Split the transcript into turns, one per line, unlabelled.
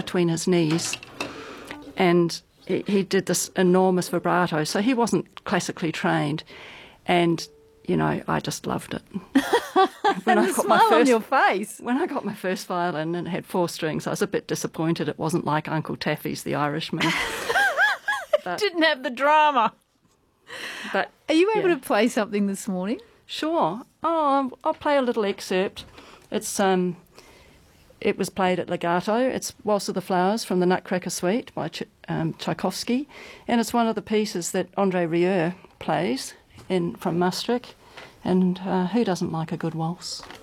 between his knees, and he did this enormous vibrato. So he wasn't classically trained, and I just loved it.
When I got my first, on your face.
When I got my first violin and it had 4 strings, I was a bit disappointed. It wasn't like Uncle Taffy's The Irishman.
It didn't have the drama.
But
are you able to play something this morning?
Sure. Oh, I'll play a little excerpt. It was played at Legato. It's Waltz of the Flowers from the Nutcracker Suite by Tchaikovsky, and it's one of the pieces that André Rieu plays from Maastricht. And who doesn't like a good waltz?